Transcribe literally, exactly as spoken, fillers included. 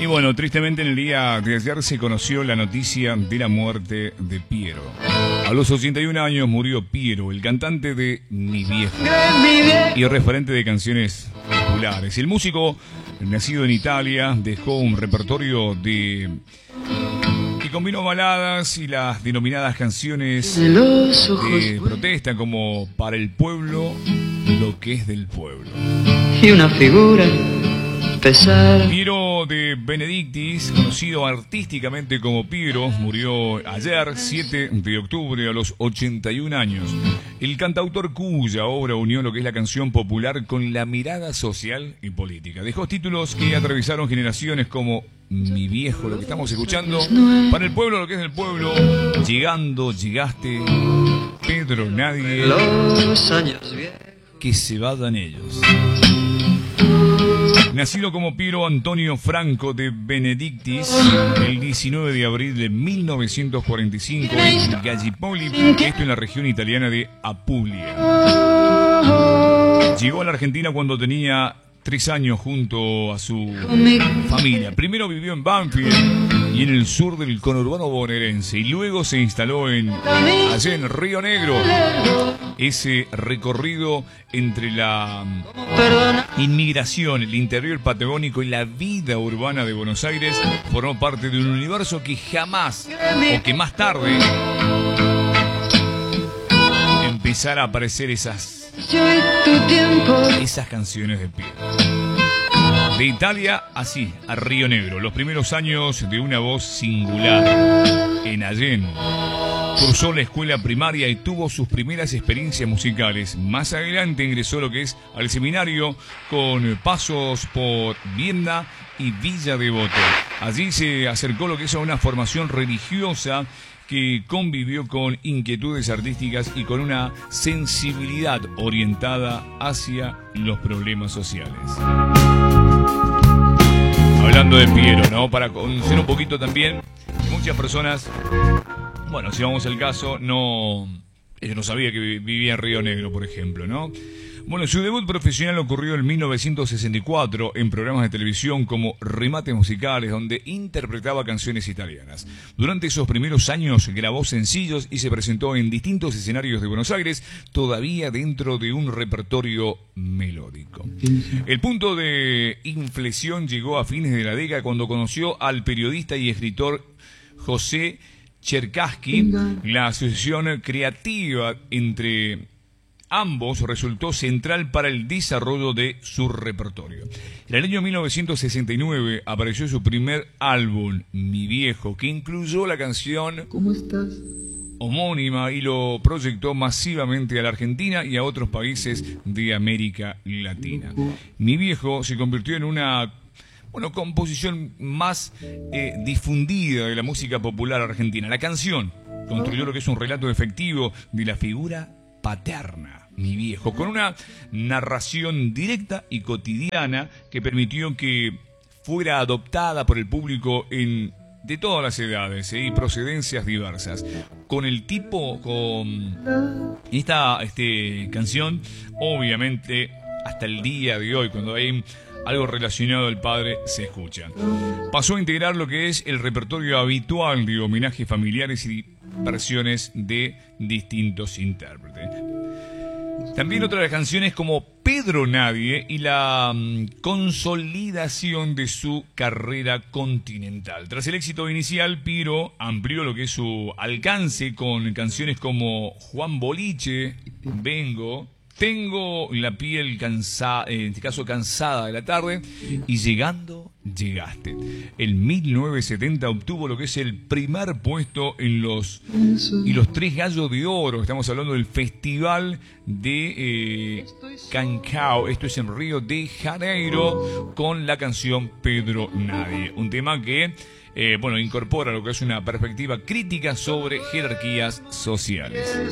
Y bueno, tristemente en el día de ayer se conoció la noticia de la muerte de Piero. A los ochenta y un años murió Piero, el cantante de Mi Viejo y referente de canciones populares. El músico, nacido en Italia, dejó un repertorio de que combinó baladas y las denominadas canciones de protesta como Para el pueblo, lo que es del pueblo. Y una figura pesar. Piero de Benedictis, conocido artísticamente como Piero, murió ayer, siete de octubre, a los ochenta y un años. El cantautor cuya obra unió lo que es la canción popular con la mirada social y política. Dejó títulos que atravesaron generaciones como Mi Viejo, lo que estamos escuchando, Para el pueblo, lo que es del pueblo, Llegando, llegaste, Pedro, nadie, Los años viejos. Que se vayan ellos. Nacido como Piero Antonio Franco de Benedictis el diecinueve de abril de mil novecientos cuarenta y cinco en Gallipoli, esto en la región italiana de Apulia. Llegó a la Argentina cuando tenía tres años junto a su familia. Primero vivió en Banfield y en el sur del conurbano bonaerense y luego se instaló en allá en Río Negro. Ese recorrido entre la inmigración, el interior patagónico y la vida urbana de Buenos Aires formó parte de un universo que jamás, o que más tarde, empezara a aparecer esas, esas canciones de Piero. De Italia, así, a Río Negro, los primeros años de una voz singular en Allén. Cursó la escuela primaria y tuvo sus primeras experiencias musicales. Más adelante ingresó lo que es al seminario con pasos por Viedma y Villa Devoto. Allí se acercó lo que es a una formación religiosa que convivió con inquietudes artísticas y con una sensibilidad orientada hacia los problemas sociales. Hablando de Piero, ¿no? Para conocer un poquito también, muchas personas, bueno, si vamos al caso, no, ella no sabía que vivía en Río Negro, por ejemplo, ¿no? Bueno, su debut profesional ocurrió en mil novecientos sesenta y cuatro en programas de televisión como Remates Musicales, donde interpretaba canciones italianas. Durante esos primeros años grabó sencillos y se presentó en distintos escenarios de Buenos Aires, todavía dentro de un repertorio melódico. El punto de inflexión llegó a fines de la década cuando conoció al periodista y escritor José Cherkassky. La asociación creativa entre ambos resultó central para el desarrollo de su repertorio. En el año mil novecientos sesenta y nueve apareció su primer álbum, Mi Viejo, que incluyó la canción ¿Cómo estás? homónima y lo proyectó masivamente a la Argentina y a otros países de América Latina. Mi Viejo se convirtió en una bueno, composición más eh, difundida de la música popular argentina. La canción construyó lo que es un relato efectivo de la figura paterna, Mi Viejo, con una narración directa y cotidiana que permitió que fuera adoptada por el público en, de todas las edades ¿eh? y procedencias diversas. Con el tipo, con esta este, canción, obviamente, hasta el día de hoy, cuando hay algo relacionado al padre, se escucha. Pasó a integrar lo que es el repertorio habitual de homenajes familiares y versiones de distintos intérpretes. También otras de las canciones como Pedro Nadie y la um, consolidación de su carrera continental. Tras el éxito inicial, Piero amplió lo que es su alcance con canciones como Juan Boliche, Vengo, Tengo la piel cansada, en este caso cansada de la tarde, y Llegando, llegaste. En mil novecientos setenta obtuvo lo que es el primer puesto en los y los tres gallos de oro. Estamos hablando del Festival de eh, Cancao. Esto es en Río de Janeiro, con la canción Pedro Nadie. Un tema que eh, bueno, incorpora lo que es una perspectiva crítica sobre jerarquías sociales.